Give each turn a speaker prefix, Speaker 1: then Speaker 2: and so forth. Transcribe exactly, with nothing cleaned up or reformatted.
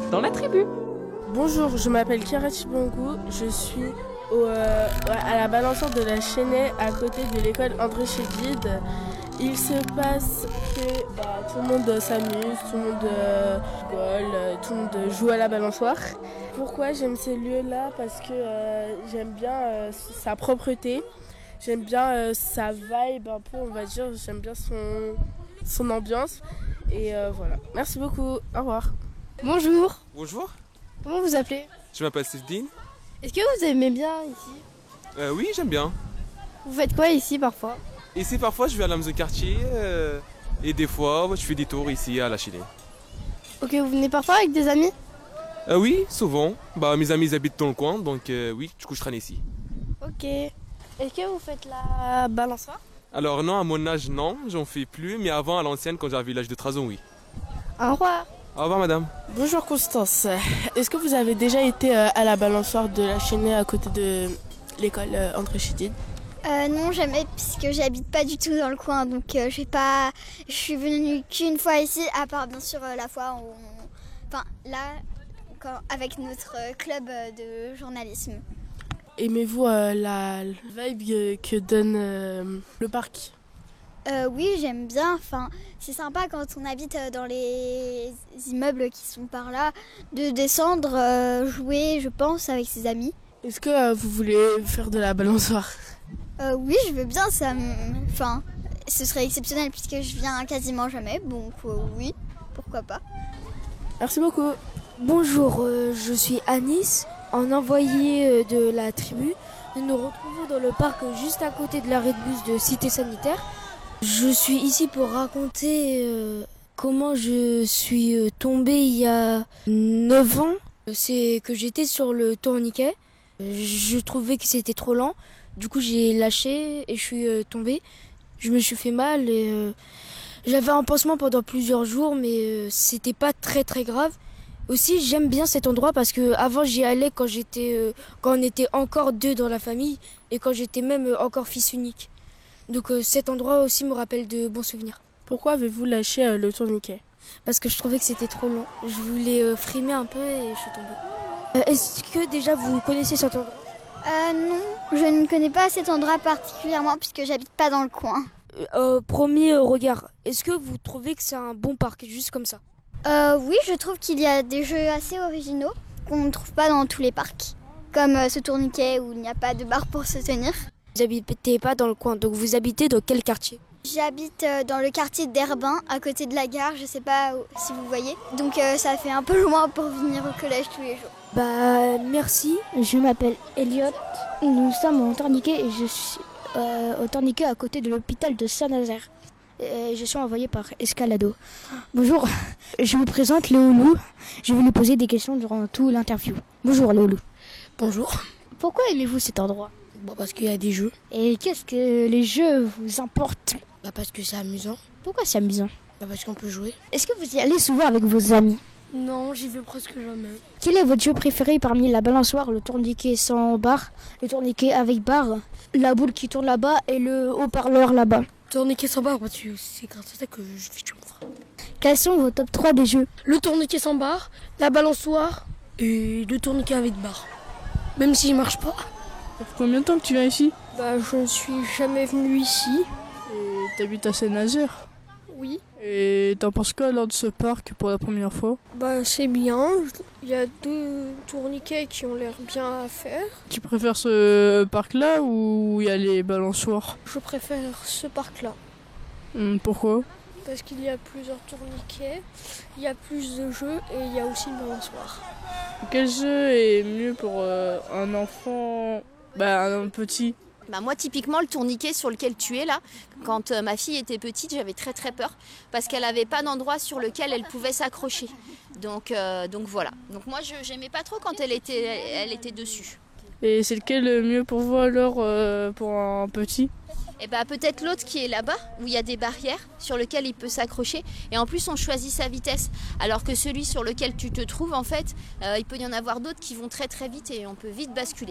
Speaker 1: dans la tribu.
Speaker 2: Bonjour, je m'appelle Kira Chibongou, je suis au, euh, à la balançoire de la Chênaie à côté de l'école André Chédid. Il se passe que bah, tout le monde s'amuse, tout le monde euh, rigole, euh, tout le monde joue à la balançoire. Pourquoi j'aime ces lieux-là? Parce que euh, j'aime bien euh, sa propreté, j'aime bien euh, sa vibe un peu, on va dire, j'aime bien son, son ambiance. Et euh, voilà. Merci beaucoup, au revoir.
Speaker 3: Bonjour.
Speaker 4: Bonjour.
Speaker 3: Comment vous appelez?
Speaker 4: Je m'appelle Sefdine.
Speaker 3: Est-ce que vous aimez bien ici?
Speaker 4: Euh, oui, j'aime bien.
Speaker 3: Vous faites quoi ici parfois?
Speaker 4: Ici, parfois, je vais à la maison de quartier euh, et des fois, je fais des tours ici à la Chênaie.
Speaker 3: Ok, vous venez parfois avec des amis?
Speaker 4: Euh, oui, souvent. Bah, mes amis ils habitent dans le coin, donc euh, oui, du coup, je traîne ici.
Speaker 3: Ok. Est-ce que vous faites la balançoire?
Speaker 4: Alors non, à mon âge, non, j'en fais plus, mais avant, à l'ancienne, quand j'avais l'âge de treize ans, oui.
Speaker 3: Au revoir.
Speaker 4: Au revoir, madame.
Speaker 2: Bonjour Constance, est-ce que vous avez déjà été à la balançoire de la Chênaie à côté de l'école André Chédid?
Speaker 5: Euh, non, jamais, puisque j'habite pas du tout dans le coin, donc euh, je pas, je suis venue qu'une fois ici, à part bien sûr euh, la fois où, on... enfin là, quand... avec notre club de journalisme.
Speaker 2: Aimez-vous euh, la vibe que donne euh, le parc?
Speaker 5: euh, Oui, j'aime bien. Enfin, c'est sympa quand on habite dans les immeubles qui sont par là, de descendre, euh, jouer, je pense, avec ses amis.
Speaker 2: Est-ce que euh, vous voulez faire de la balançoire?
Speaker 5: Euh, oui, je veux bien, ça me... Enfin, ce serait exceptionnel puisque je viens quasiment jamais, donc euh, oui, pourquoi pas.
Speaker 2: Merci beaucoup.
Speaker 6: Bonjour, euh, je suis Anis, en envoyé euh, de la tribu. Nous nous retrouvons dans le parc euh, juste à côté de l'arrêt de bus de Cité Sanitaire. Je suis ici pour raconter euh, comment je suis euh, tombée il y a neuf ans. C'est que j'étais sur le tourniquet. Je trouvais que c'était trop lent. Du coup, j'ai lâché et je suis euh, tombée. Je me suis fait mal et euh, j'avais un pansement pendant plusieurs jours, mais euh, c'était pas très très grave. Aussi, j'aime bien cet endroit parce que avant j'y allais quand j'étais, euh, quand on était encore deux dans la famille et quand j'étais même euh, encore fils unique. Donc euh, cet endroit aussi me rappelle de bons souvenirs.
Speaker 2: Pourquoi avez-vous lâché euh, le tourniquet?
Speaker 6: Parce que je trouvais que c'était trop long. Je voulais euh, frimer un peu et je suis tombée. Euh, est-ce que déjà vous connaissez cet endroit?
Speaker 5: Euh, non, je ne connais pas cet endroit particulièrement puisque j'habite pas dans le coin.
Speaker 6: Euh, premier regard, est-ce que vous trouvez que c'est un bon parc, juste comme ça?
Speaker 5: Euh, oui, je trouve qu'il y a des jeux assez originaux qu'on ne trouve pas dans tous les parcs. Comme euh, ce tourniquet où il n'y a pas de barre pour se tenir.
Speaker 6: Vous n'habitez pas dans le coin, donc vous habitez dans quel quartier?
Speaker 5: J'habite euh, dans le quartier d'Herbin, à côté de la gare, je sais pas où, si vous voyez. Donc euh, ça fait un peu loin pour venir au collège tous les jours.
Speaker 6: Bah merci.
Speaker 7: Je m'appelle Elliot. Nous sommes au tourniquet et je suis euh, au tourniquet à côté de l'hôpital de Saint-Nazaire. Et je suis envoyé par Escalado. Bonjour, je me présente Léolou. Je vais lui poser des questions durant tout l'interview. Bonjour Léolou.
Speaker 3: Bonjour.
Speaker 7: Pourquoi aimez-vous cet endroit?
Speaker 3: Bon, parce qu'il y a des jeux.
Speaker 7: Et qu'est-ce que les jeux vous importent?
Speaker 3: Bah, parce que c'est amusant.
Speaker 7: Pourquoi c'est amusant?
Speaker 3: Bah, parce qu'on peut jouer.
Speaker 7: Est-ce que vous y allez souvent avec vos amis?
Speaker 3: Non, j'y vais presque jamais.
Speaker 7: Quel est votre jeu préféré parmi la balançoire, le tourniquet sans barre, le tourniquet avec barre, la boule qui tourne là-bas et le haut-parleur là-bas?
Speaker 3: Tourniquet sans barre, bah, tu... c'est grâce à ça que je fais du mon.
Speaker 7: Quels sont vos top trois des jeux?
Speaker 3: Le tourniquet sans barre, la balançoire et le tourniquet avec barre. Même s'il marche pas.
Speaker 2: Ça fait combien de temps que tu viens ici?
Speaker 3: Bah, je ne suis jamais venu ici.
Speaker 2: Et t'habites à Saint-Nazaire?
Speaker 3: Oui.
Speaker 2: Et t'en penses quoi lors de ce parc pour la première fois?
Speaker 3: Bah, c'est bien. Il y a deux tourniquets qui ont l'air bien à faire.
Speaker 2: Tu préfères ce parc-là ou il y a les balançoires?
Speaker 3: Je préfère ce parc-là.
Speaker 2: Hum, pourquoi?
Speaker 3: Parce qu'il y a plusieurs tourniquets, il y a plus de jeux et il y a aussi une balançoire.
Speaker 2: Quel jeu est mieux pour euh, un enfant, bah, un petit?
Speaker 8: Bah moi typiquement le tourniquet sur lequel tu es là, quand euh, ma fille était petite j'avais très très peur parce qu'elle n'avait pas d'endroit sur lequel elle pouvait s'accrocher. Donc, euh, donc voilà. Donc moi je n'aimais pas trop quand elle était, elle était dessus.
Speaker 2: Et c'est lequel le mieux pour vous alors euh, pour un petit?
Speaker 8: Et bah peut-être l'autre qui est là-bas où il y a des barrières sur lesquelles il peut s'accrocher et en plus on choisit sa vitesse alors que celui sur lequel tu te trouves en fait euh, il peut y en avoir d'autres qui vont très très vite et on peut vite basculer.